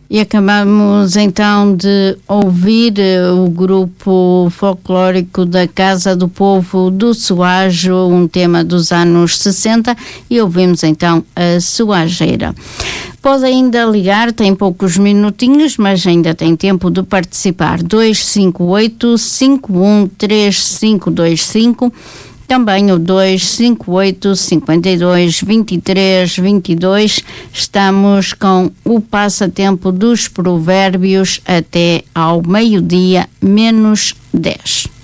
E acabamos então de ouvir o grupo folclórico da Casa do Povo do Soajo, um tema dos anos 60, e ouvimos então a Soajeira. Pode ainda ligar, tem poucos minutinhos, mas ainda tem tempo de participar. 258-513525, também o 258-52-23-22. Estamos com o passatempo dos provérbios até ao meio-dia, menos 10.